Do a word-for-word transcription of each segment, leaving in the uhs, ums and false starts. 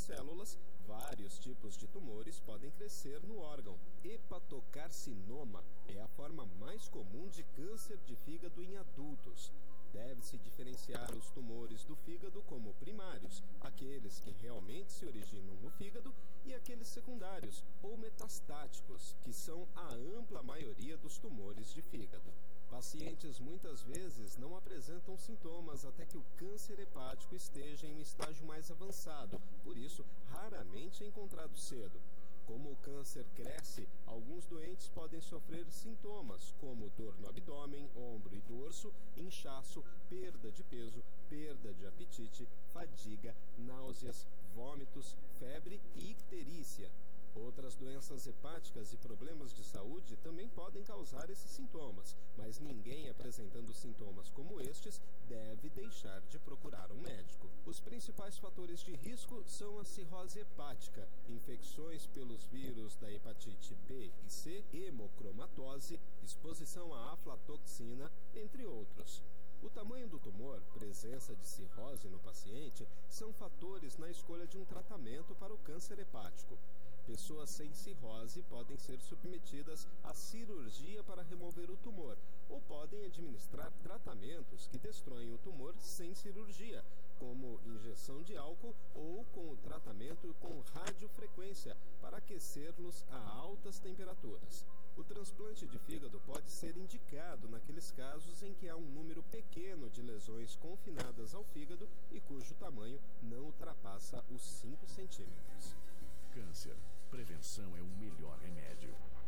células, vários tipos de tumores podem crescer no órgão. Hepatocarcinoma é a forma mais comum de câncer de fígado em adultos. Deve-se diferenciar os tumores do fígado como primários, aqueles que realmente se originam no fígado, e aqueles secundários ou metastáticos, que são a ampla maioria dos tumores de fígado. Pacientes muitas vezes não apresentam sintomas até que o câncer hepático esteja em um estágio mais avançado, por isso raramente é encontrado cedo. Como o câncer cresce, alguns doentes podem sofrer sintomas como dor no abdômen, ombro e dorso, inchaço, perda de peso, perda de apetite, fadiga, náuseas, vômitos, febre e icterícia. Outras doenças hepáticas e problemas de saúde também podem causar esses sintomas, mas ninguém apresentando sintomas como estes deve deixar de procurar um médico. Os principais fatores de risco são a cirrose hepática, infecções pelos vírus da hepatite B e C, hemocromatose, exposição à aflatoxina, entre outros. O tamanho do tumor, presença de cirrose no paciente, são fatores na escolha de um tratamento para o câncer hepático. Pessoas sem cirrose podem ser submetidas à cirurgia para remover o tumor, ou podem administrar tratamentos que destroem o tumor sem cirurgia, como injeção de álcool ou com o tratamento com radiofrequência para aquecê-los a altas temperaturas. O transplante de fígado pode ser indicado naqueles casos em que há um número pequeno de lesões confinadas ao fígado e cujo tamanho não ultrapassa os cinco centímetros. Câncer. Prevenção é o melhor remédio.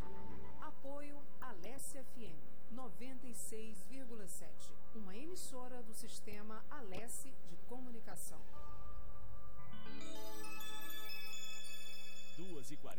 Apoio Alesse F M noventa e seis vírgula sete, uma emissora do sistema Alesse de comunicação. duas e quarenta